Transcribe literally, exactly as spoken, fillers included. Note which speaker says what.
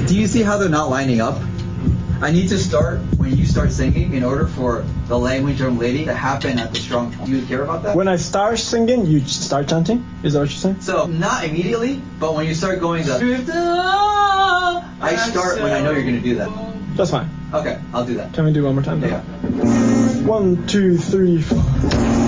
Speaker 1: Do you see how they're not lining up? I need to start when you start singing in order for the language drum lady to happen at the strong point. Do you care about that?
Speaker 2: When I start singing, you start chanting? Is that what you're saying?
Speaker 1: So, not immediately, but when you start going the... I start when I know you're going to do that.
Speaker 2: That's fine.
Speaker 1: Okay, I'll do that.
Speaker 2: Can we do one more time?
Speaker 1: Yeah.
Speaker 2: One, two, three, four.